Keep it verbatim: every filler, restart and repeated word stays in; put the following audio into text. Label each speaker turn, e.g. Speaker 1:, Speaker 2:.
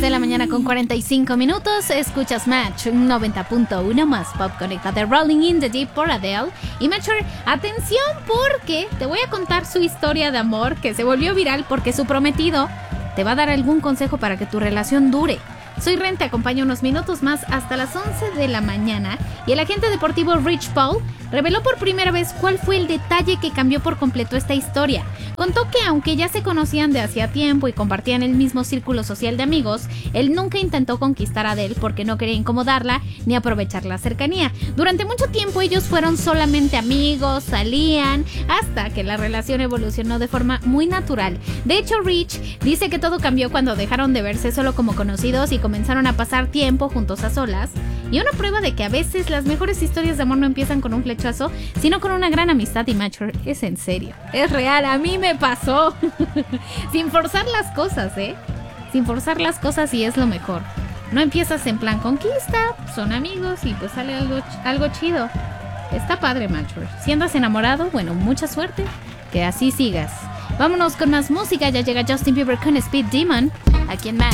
Speaker 1: de la mañana con cuarenta y cinco minutos. Escuchas Match noventa punto uno más Pop Conecta de Rolling in the Deep por Adele. Y Matcher, atención porque te voy a contar su historia de amor que se volvió viral porque su prometido te va a dar algún consejo para que tu relación dure. Soy Ren, te acompaño unos minutos más hasta las once de la mañana y el agente deportivo Rich Paul reveló por primera vez cuál fue el detalle que cambió por completo esta historia. Contó que aunque ya se conocían de hacía tiempo y compartían el mismo círculo social de amigos, él nunca intentó conquistar a Adele porque no quería incomodarla ni aprovechar la cercanía. Durante mucho tiempo ellos fueron solamente amigos, salían, hasta que la relación evolucionó de forma muy natural. De hecho, Rich dice que todo cambió cuando dejaron de verse solo como conocidos y comenzaron a pasar tiempo juntos a solas. Y una prueba de que a veces las mejores historias de amor no empiezan con un flechazo, sino con una gran amistad. Y Matcher, es en serio, es real, a mí me pasó. Sin forzar las cosas, ¿eh? Sin forzar las cosas y es lo mejor. No empiezas en plan conquista, son amigos y pues sale algo, algo chido. Está padre, Matcher. Si andas enamorado, bueno, mucha suerte, que así sigas. Vámonos con más música, ya llega Justin Bieber con Speed Demon, aquí en Match.